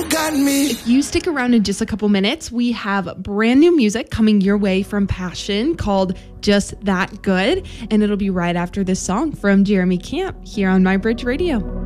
got me. If you stick around in just a couple minutes, we have brand new music coming your way from Passion called Just That Good, and it'll be right after this song from Jeremy Camp here on My Bridge Radio.